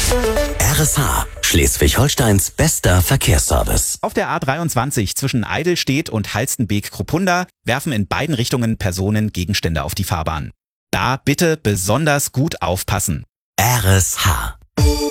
RSH, Schleswig-Holsteins bester Verkehrsservice. Auf der A23 zwischen Eidelstedt und Halstenbek-Krupunda werfen in beiden Richtungen Personen Gegenstände auf die Fahrbahn. Da bitte besonders gut aufpassen. RSH.